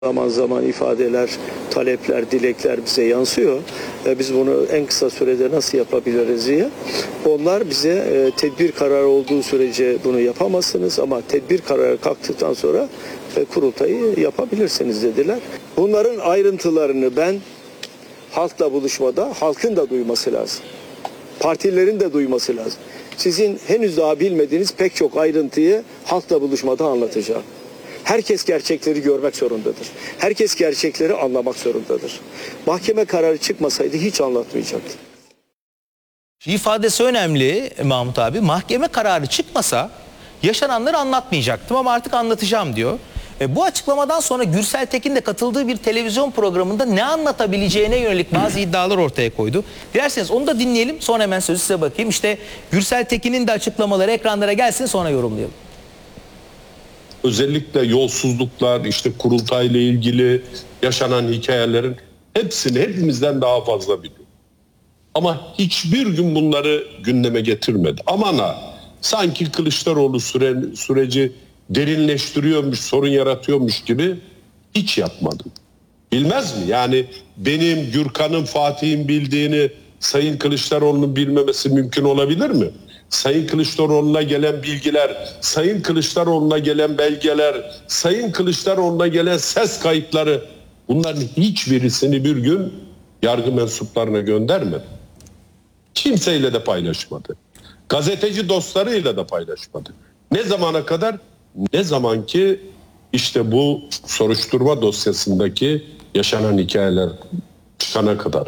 Zaman zaman ifadeler, talepler, dilekler bize yansıyor. Biz bunu en kısa sürede nasıl yapabiliriz diye. Onlar bize tedbir kararı olduğu sürece bunu yapamazsınız ama tedbir kararı kalktıktan sonra kurultayı yapabilirsiniz dediler. Bunların ayrıntılarını ben halkla buluşmada halkın da duyması lazım. Partilerin de duyması lazım. Sizin henüz daha bilmediğiniz pek çok ayrıntıyı halkla buluşmada anlatacağım. Herkes gerçekleri görmek zorundadır. Herkes gerçekleri anlamak zorundadır. Mahkeme kararı çıkmasaydı hiç anlatmayacaktı. İfadesi önemli Mahmut abi. Mahkeme kararı çıkmasa yaşananları anlatmayacaktım ama artık anlatacağım diyor. Bu açıklamadan sonra Gürsel Tekin de katıldığı bir televizyon programında ne anlatabileceğine yönelik bazı iddialar ortaya koydu. Dilerseniz onu da dinleyelim, sonra hemen sözü size bakayım. İşte Gürsel Tekin'in de açıklamaları ekranlara gelsin, sonra yorumlayalım. Özellikle yolsuzluklar, işte kurultayla ilgili yaşanan hikayelerin hepsini hepimizden daha fazla biliyor. Ama hiçbir gün bunları gündeme getirmedi. Aman ha, sanki Kılıçdaroğlu süreci derinleştiriyormuş, sorun yaratıyormuş gibi hiç yapmadı. Bilmez mi? Yani benim, Gürkan'ın, Fatih'in bildiğini Sayın Kılıçdaroğlu'nun bilmemesi mümkün olabilir mi? Sayın Kılıçdaroğlu'na gelen bilgiler, Sayın Kılıçdaroğlu'na gelen belgeler, Sayın Kılıçdaroğlu'na gelen ses kayıtları, bunların hiçbirisini bir gün yargı mensuplarına göndermedi. Kimseyle de paylaşmadı. Gazeteci dostlarıyla da paylaşmadı. Ne zamana kadar? Ne zaman ki işte bu soruşturma dosyasındaki yaşanan hikayeler çıkana kadar.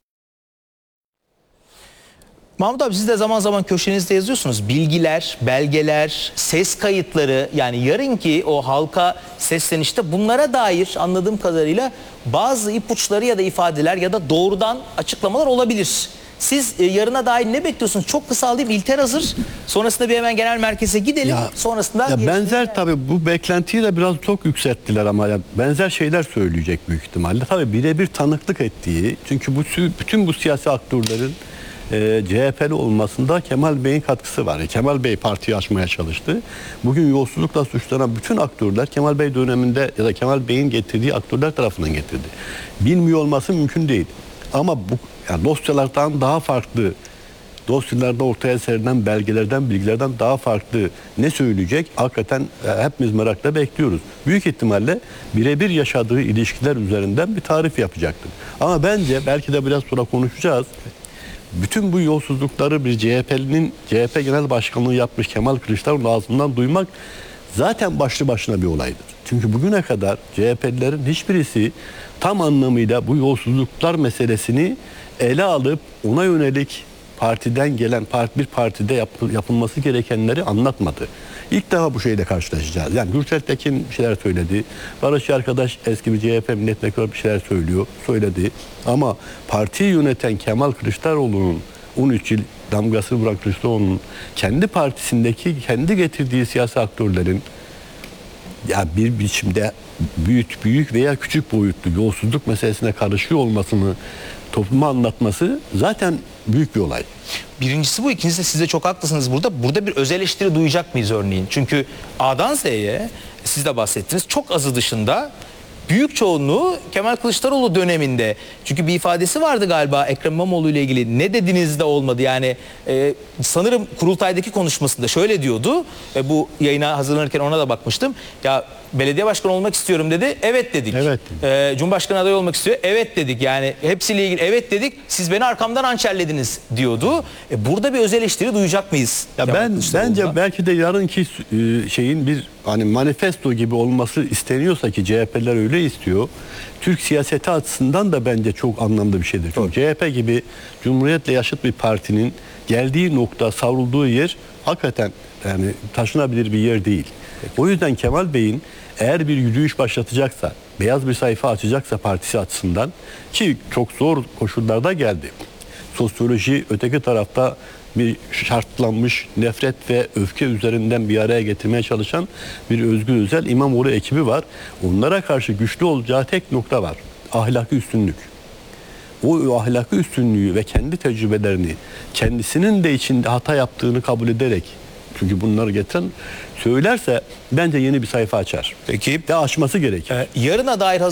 Mahmut abi, siz de zaman zaman köşenizde yazıyorsunuz. Bilgiler, belgeler, ses kayıtları, yani yarınki o halka seslenişte bunlara dair anladığım kadarıyla bazı ipuçları ya da ifadeler ya da doğrudan açıklamalar olabilir. Siz yarına dair ne bekliyorsunuz? Çok kısa alayım, İlter hazır. Sonrasında bir hemen genel merkeze gidelim. Sonrasında benzer tabii bu beklentiyi de biraz çok yükselttiler ama benzer şeyler söyleyecek büyük ihtimalle. Tabii birebir tanıklık ettiği, çünkü bütün bu siyasi aktörlerin CHP'li olmasında Kemal Bey'in katkısı var. Kemal Bey partiyi açmaya çalıştı. Bugün yolsuzlukla suçlanan bütün aktörler Kemal Bey döneminde ya da Kemal Bey'in getirdiği aktörler tarafından getirdi. Bilmiyor olması mümkün değil. Ama bu yani dosyalardan daha farklı, dosyalarda ortaya serilen belgelerden, bilgilerden daha farklı ne söyleyecek? Hakikaten hepimiz merakla bekliyoruz. Büyük ihtimalle birebir yaşadığı ilişkiler üzerinden bir tarif yapacaktır. Ama bence belki de biraz sonra konuşacağız. Bütün bu yolsuzlukları bir CHP Genel Başkanlığı yapmış Kemal Kılıçdaroğlu ağzından duymak zaten başlı başına bir olaydır. Çünkü bugüne kadar CHP'lilerin hiçbirisi tam anlamıyla bu yolsuzluklar meselesini ele alıp ona yönelik partiden gelen bir partide yapılması gerekenleri anlatmadı. İlk defa bu şeyle karşılaşacağız. Yani Gürsel Tekin bir şeyler söyledi. Barış arkadaş eski bir CHP milletvekili bir şeyler söyledi. Ama partiyi yöneten Kemal Kılıçdaroğlu'nun 13 yıl damgasını vuran Kılıçdaroğlu'nun kendi partisindeki kendi getirdiği siyasi aktörlerin ya bir biçimde büyük veya küçük boyutlu yolsuzluk meselesine karışıyor olmasını topluma anlatması zaten büyük bir olay. Birincisi bu. İkincisi de siz de çok haklısınız burada. Burada bir öz eleştiri duyacak mıyız örneğin? Çünkü A'dan Z'ye siz de bahsettiniz. Çok azı dışında büyük çoğunluğu Kemal Kılıçdaroğlu döneminde. Çünkü bir ifadesi vardı galiba Ekrem İmamoğlu ile ilgili. Ne dediniz de olmadı. Yani sanırım kurultaydaki konuşmasında şöyle diyordu. Bu yayına hazırlanırken ona da bakmıştım. Ya belediye başkanı olmak istiyorum dedi. Evet dedik. Evet. Cumhurbaşkanı adayı olmak istiyor. Evet dedik. Yani hepsiyle ilgili evet dedik. Siz beni arkamdan hançerlediniz diyordu. Burada bir öz eleştiri duyacak mıyız? Ya bence belki de yarınki şeyin bir hani manifesto gibi olması isteniyorsa ki CHP'ler öyle istiyor. Türk siyaseti açısından da bence çok anlamlı bir şeydir. Çünkü CHP gibi Cumhuriyet'le yaşıt bir partinin geldiği nokta, savrulduğu yer hakikaten yani taşınabilir bir yer değil. O yüzden Kemal Bey'in eğer bir yürüyüş başlatacaksa, beyaz bir sayfa açacaksa partisi açısından, ki çok zor koşullarda geldi. Sosyoloji öteki tarafta bir şartlanmış nefret ve öfke üzerinden bir araya getirmeye çalışan bir Özgür Özel İmamoğlu ekibi var. Onlara karşı güçlü olacağı tek nokta var. Ahlaki üstünlük. O ahlaki üstünlüğü ve kendi tecrübelerini kendisinin de içinde hata yaptığını kabul ederek Çünkü bunları getiren söylerse bence yeni bir sayfa açar. Peki. De açması gerekir. Yarına dair